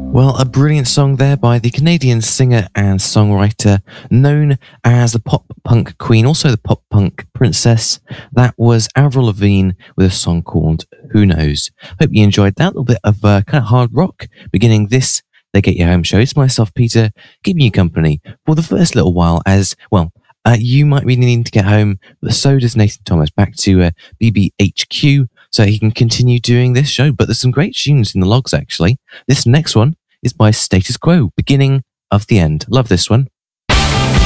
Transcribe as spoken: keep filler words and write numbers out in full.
Well, a brilliant song there by the Canadian singer and songwriter known as the pop punk queen, also the pop punk princess. That was Avril Lavigne with a song called Who Knows. Hope you enjoyed that. A little bit of uh, kind of hard rock beginning this They Get You Home show. It's myself, Peter, keeping you company for the first little while as, well, uh, you might be needing to get home, but so does Nathan Thomas back to uh, B B H Q so he can continue doing this show. But there's some great tunes in the logs, actually. This next one is by Status Quo, Beginning of the End. Love this one.